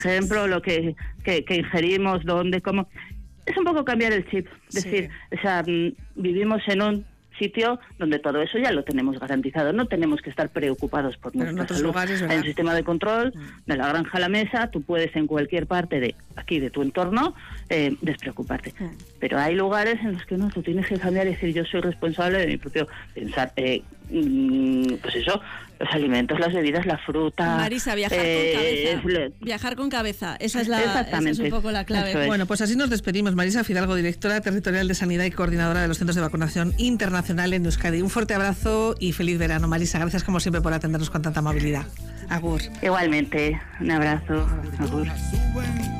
ejemplo, lo que ingerimos, dónde, cómo. Es un poco cambiar el chip. Es decir, o sea, vivimos en un sitio donde todo eso ya lo tenemos garantizado. No tenemos que estar preocupados por nuestra salud. Lugares, hay un sistema de control, de la granja a la mesa, tú puedes en cualquier parte de aquí, de tu entorno, despreocuparte. Pero hay lugares en los que no, tú tienes que cambiar y decir, yo soy responsable de mi propio pensar. Pues eso, los alimentos, las bebidas, la fruta. Marisa, viajar con cabeza. Viajar con cabeza, esa es un poco la clave. Bueno, pues así nos despedimos. Marisa Fidalgo, directora territorial de Sanidad y coordinadora de los centros de vacunación internacional en Euskadi. Un fuerte abrazo y feliz verano, Marisa. Gracias como siempre por atendernos con tanta amabilidad. Agur. Igualmente, un abrazo. Agur.